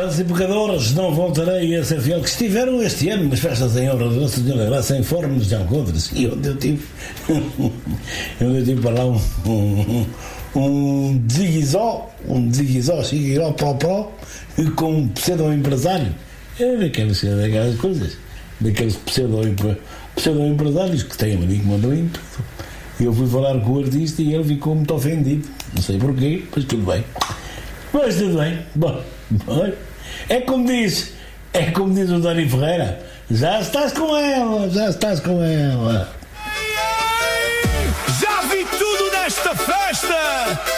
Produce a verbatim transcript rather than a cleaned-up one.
Pecadores e pecadoras, não voltarei a ser fiel, que estiveram este ano nas festas em honra da Nossa Senhora Graça em Fornos de Alcodres, e onde eu tive onde eu tive para lá um um, um desigizó um desigizó, xiguiró, pó, pó, com um pseudo-empresário. É daquelas, daquelas coisas, daqueles pseudo-empresários que têm a mania que mandam ímpeto. E eu fui falar com o artista e ele ficou muito ofendido, não sei porquê, mas tudo bem. Mas tudo bem. Bom, é como diz, é como diz o Dani Ferreira, já estás com ela, já estás com ela. Já vi tudo nesta festa.